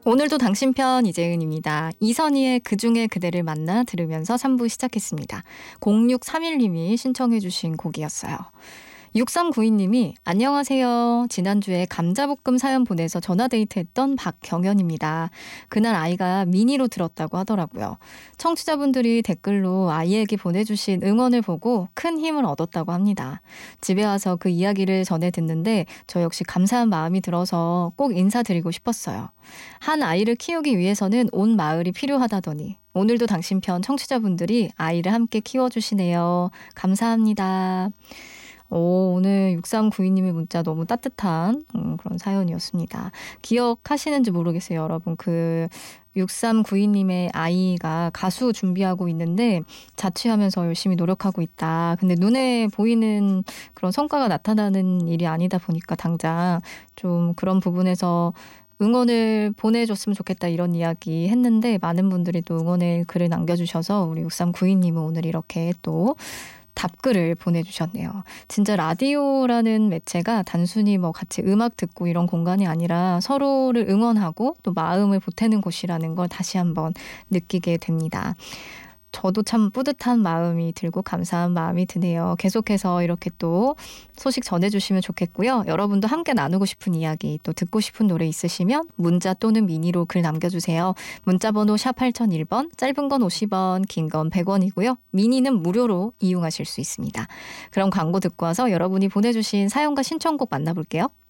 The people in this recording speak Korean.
오늘도 당신 편 이재은입니다. 이선희의 그중에 그대를 만나 들으면서 3부 시작했습니다. 0631님이 신청해 주신 곡이었어요. 6392님이 안녕하세요. 지난주에 감자볶음 사연 보내서 전화데이트했던 박경연입니다. 그날 아이가 미니로 들었다고 하더라고요. 청취자분들이 댓글로 아이에게 보내주신 응원을 보고 큰 힘을 얻었다고 합니다. 집에 와서 그 이야기를 전해 듣는데 저 역시 감사한 마음이 들어서 꼭 인사드리고 싶었어요. 한 아이를 키우기 위해서는 온 마을이 필요하다더니 오늘도 당신 편 청취자분들이 아이를 함께 키워주시네요. 감사합니다. 오늘 6392님의 문자 너무 따뜻한 그런 사연이었습니다. 기억하시는지 모르겠어요, 여러분. 그 6392님의 아이가 가수 준비하고 있는데 자취하면서 열심히 노력하고 있다. 근데 눈에 보이는 그런 성과가 나타나는 일이 아니다 보니까 당장 좀 그런 부분에서 응원을 보내줬으면 좋겠다 이런 이야기 했는데 많은 분들이 또 응원의 글을 남겨주셔서 우리 6392님은 오늘 이렇게 또 답글을 보내주셨네요. 진짜 라디오라는 매체가 단순히 뭐 같이 음악 듣고 이런 공간이 아니라 서로를 응원하고 또 마음을 보태는 곳이라는 걸 다시 한번 느끼게 됩니다. 저도 참 뿌듯한 마음이 들고 감사한 마음이 드네요. 계속해서 이렇게 또 소식 전해주시면 좋겠고요. 여러분도 함께 나누고 싶은 이야기 또 듣고 싶은 노래 있으시면 문자 또는 미니로 글 남겨주세요. 문자번호 샵 8001번, 짧은 건 50원, 긴 건 100원이고요. 미니는 무료로 이용하실 수 있습니다. 그럼 광고 듣고 와서 여러분이 보내주신 사연과 신청곡 만나볼게요.